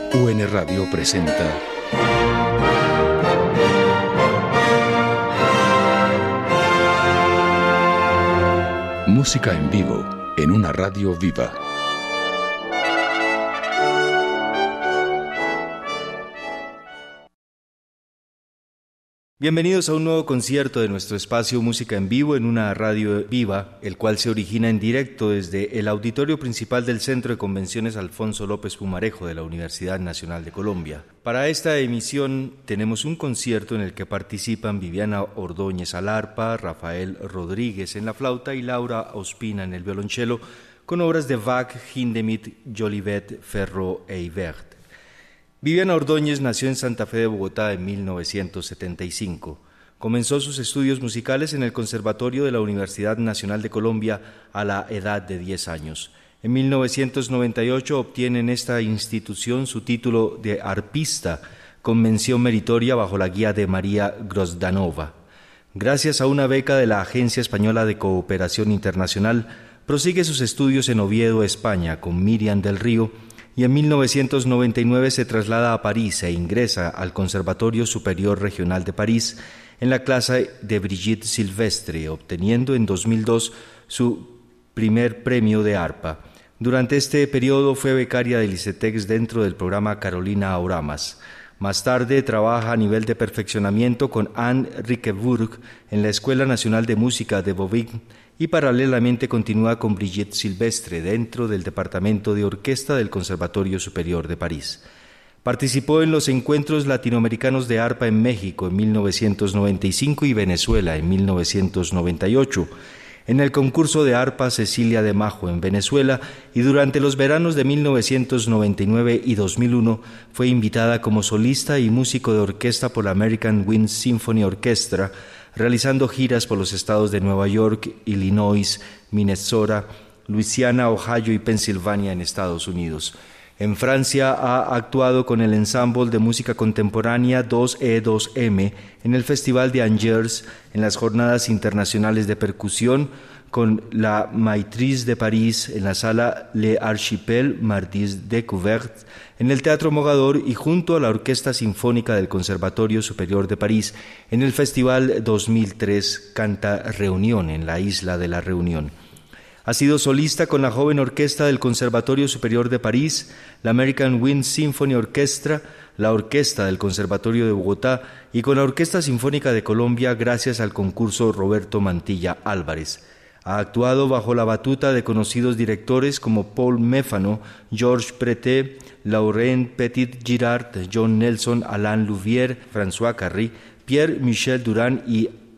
UN Radio presenta música en vivo en una radio viva. Bienvenidos a un nuevo concierto de nuestro espacio Música en Vivo en una radio viva, el cual se origina en directo desde el auditorio principal del Centro de Convenciones Alfonso López Pumarejo de la Universidad Nacional de Colombia. Para esta emisión tenemos un concierto en el que participan Viviana Ordóñez al arpa, Rafael Rodríguez en la flauta y Laura Ospina en el violonchelo, con obras de Bach, Hindemith, Jolivet, Ferro e Ibert. Viviana Ordóñez nació en Santa Fe de Bogotá en 1975. Comenzó sus estudios musicales en el Conservatorio de la Universidad Nacional de Colombia a la edad de 10 años. En 1998 obtiene en esta institución su título de arpista, con mención meritoria bajo la guía de María Grozdanova. Gracias a una beca de la Agencia Española de Cooperación Internacional, prosigue sus estudios en Oviedo, España, con Miriam del Río, y en 1999 se traslada a París e ingresa al Conservatorio Superior Regional de París en la clase de Brigitte Silvestre, obteniendo en 2002 su primer premio de arpa. Durante este periodo fue becaria del ICETEX dentro del programa Carolina Auramas. Más tarde trabaja a nivel de perfeccionamiento con Anne Rickeburg en la Escuela Nacional de Música de Bobigny y paralelamente continúa con Brigitte Silvestre dentro del Departamento de Orquesta del Conservatorio Superior de París. Participó en los Encuentros Latinoamericanos de Arpa en México en 1995 y Venezuela en 1998, en el concurso de arpa Cecilia de Majo en Venezuela, y durante los veranos de 1999 y 2001 fue invitada como solista y músico de orquesta por la American Wind Symphony Orchestra, realizando giras por los estados de Nueva York, Illinois, Minnesota, Luisiana, Ohio y Pensilvania en Estados Unidos. En Francia ha actuado con el ensamble de música contemporánea 2E2M en el Festival de Angers, en las Jornadas Internacionales de Percusión, con la Maîtrise de París en la sala Le Archipel Mardis Découverte, en el Teatro Mogador y junto a la Orquesta Sinfónica del Conservatorio Superior de París en el Festival 2003 Canta Reunión en la Isla de la Reunión. Ha sido solista con la joven orquesta del Conservatorio Superior de París, la American Wind Symphony Orchestra, la Orquesta del Conservatorio de Bogotá y con la Orquesta Sinfónica de Colombia gracias al concurso Roberto Mantilla Álvarez. Ha actuado bajo la batuta de conocidos directores como Paul Méfano, Georges Preté, Laurent Petit-Girard, John Nelson, Alain Louvière, François Carry, Pierre-Michel Durand y